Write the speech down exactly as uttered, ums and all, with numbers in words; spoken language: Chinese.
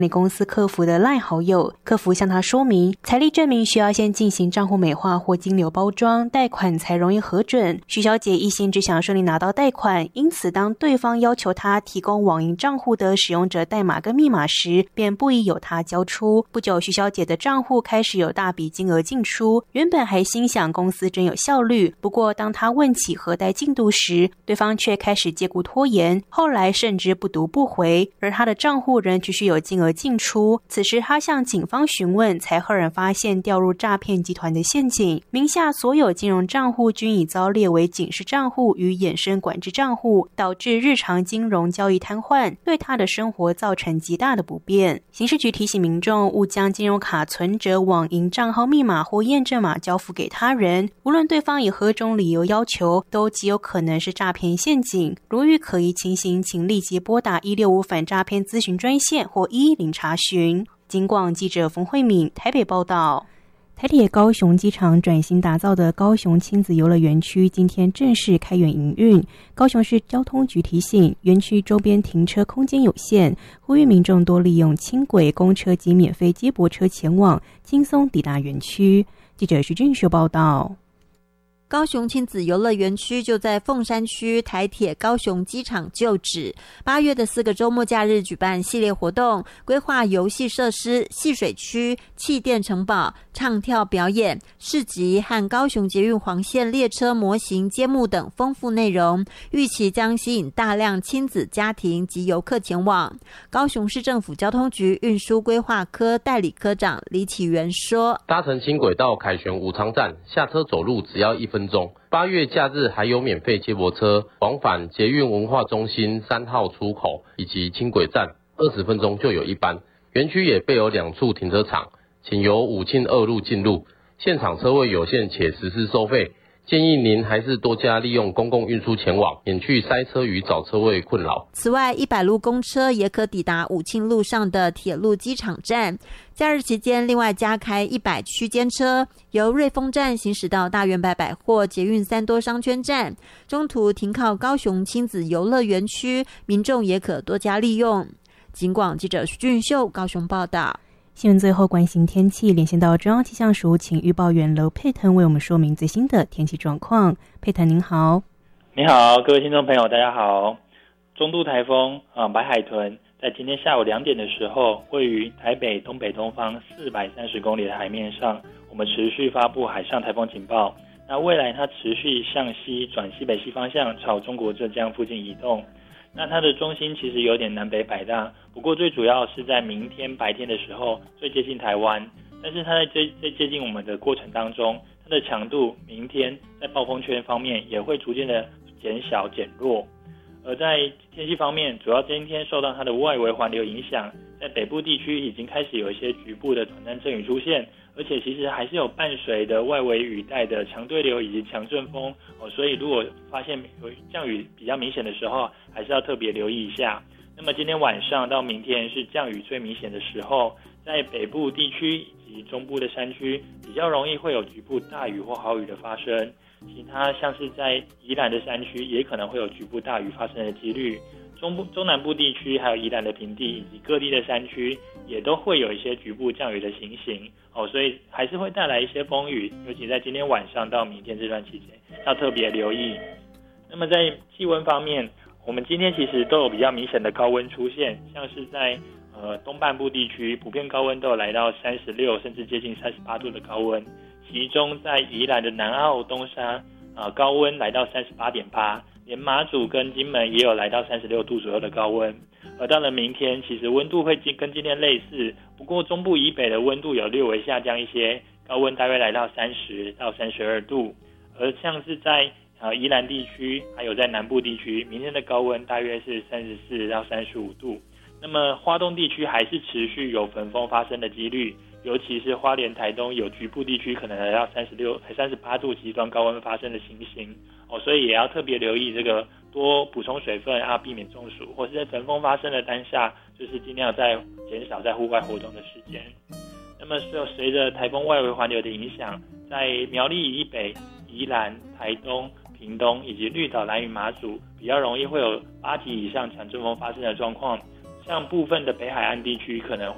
你公司客服的 LINE 好友，客服向他说明，财力证明需要先进行账户美化或金流包装，贷款才容易核准。徐小姐一心只想顺利拿到贷款，因此当对方要求她提供网银账户的使用者代码跟密码时，便不疑有他交出。不久，徐小姐的账户开始有大笔金额进出，原本还心想公司真有效率，不过当她问起核贷进度时，对方却开始借故拖延，后来甚至不读不回，而她的账户仍继续有金额进出。此时他向警方询问，才赫然发现掉入诈骗集团的陷阱，名下所有金融账户均已遭列为警示账户与衍生管制账户，导致日常金融交易瘫痪，对他的生活造成极大的不便。刑事局提醒民众勿将金融卡存折、网银账号密码或验证码交付给他人，无论对方以何种理由要求，都极有可能是诈骗陷阱。如遇可疑情形，请立即拨打一六五反诈骗咨询专线或一一零查询。警广记者冯慧敏台北报道。台铁高雄机场转型打造的高雄亲子游乐园区今天正式开园营运。高雄市交通局提醒，园区周边停车空间有限，呼吁民众多利用轻轨、公车及免费接驳车前往，轻松抵达园区。记者徐俊秀报道。 高雄亲子游乐园区就在凤山区台铁高雄机场旧址，八月的四个周末假日举办系列活动，规划游戏设施、戏水区、气垫城堡、唱跳表演、市集和高雄捷运黄线列车模型揭幕等丰富内容，预期将吸引大量亲子家庭及游客前往。高雄市政府交通局运输规划科代理科长李启元说， 搭乘轻轨到凯旋武昌站，下车走路只要一分钟。八月假日还有免费接驳车往返捷运文化中心三号出口以及轻轨站，二十分钟就有一班。园区也备有两处停车场，请由武庆二路进入，现场车位有限且实施收费，建议您还是多加利用公共运输前往，免去塞车与找车位困扰。 此外，一百路公车也可抵达武庆路上的铁路机场站。假日期间，另外加开一百区间车，由瑞丰站行驶到大圆柏百货、捷运三多商圈站，中途停靠高雄亲子游乐园区，民众也可多加利用。警广记者徐俊秀高雄报道。 新闻最后关心天气，连线到中央气象署，请预报员娄佩腾为我们说明最新的天气状况。佩腾您好。 你好，各位听众朋友大家好。中度台风啊白海豚在今天下午两点的时候，位于台北东北东方四百三十公里的海面上，我们持续发布海上台风警报。那未来它持续向西转西北西方向，朝中国浙江附近移动。那它的中心其实有点南北摆荡，不过最主要是在明天白天的时候最接近台湾，但是它在最最接近我们的过程当中，它的强度明天在暴风圈方面也会逐渐的减小减弱。而在天气方面，主要今天受到它的外围环流影响，在北部地区已经开始有一些局部的短暂阵雨出现，而且其实还是有伴随的外围雨带的强对流以及强阵风哦，所以如果发现有降雨比较明显的时候，还是要特别留意一下。那么今天晚上到明天是降雨最明显的时候，在北部地区以及中部的山区比较容易会有局部大雨或豪雨的发生，其他像是在宜兰的山区也可能会有局部大雨发生的几率。中部、中南部地区还有宜兰的平地以及各地的山区也都会有一些局部降雨的情形哦，所以还是会带来一些风雨，尤其在今天晚上到明天这段期间要特别留意。那么在气温方面，我们今天其实都有比较明显的高温出现，像是在呃东半部地区普遍高温都有来到三十六甚至接近三十八度的高温，其中在宜兰的南澳、东沙啊、呃、高温来到三十八点八，连马祖跟金门也有来到三十六度左右的高温。而到了明天，其实温度会跟今天类似，不过中部以北的温度有略微下降一些，高温大约来到三十到三十二度。而像是在呃宜兰地区还有在南部地区，明天的高温大约是三十四到三十五度。那么花东地区还是持续有焚风发生的几率，尤其是花莲、台东有局部地区可能来到三十六、三十八度极端高温发生的情形哦，所以也要特别留意这个多补充水分啊，避免中暑，或是在焚风发生的当下，就是尽量在减少在户外活动的时间。那么随着台风外围环流的影响，在苗栗以北、宜兰、台东、屏东以及绿岛、兰屿、马祖比较容易会有八级以上强阵风发生的状况，像部分的北海岸地区可能会